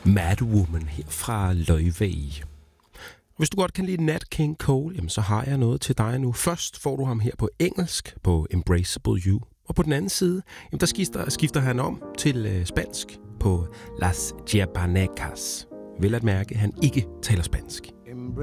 Mad Woman her fra Løjvæg. Hvis du godt kan lide Nat King Cole, jamen så har jeg noget til dig nu. Først får du ham her på engelsk på Embraceable You. Og på den anden side, jamen der skifter han om til spansk på Las Chiapanecas. Vel at mærke, at han ikke taler spansk.